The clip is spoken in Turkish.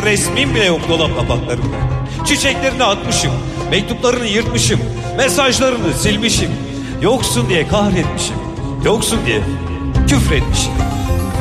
resmin bile yok dolap kapaklarında. Çiçeklerini atmışım, mektuplarını yırtmışım, mesajlarını silmişim. Yoksun diye kahretmişim, yoksun diye küfretmişim.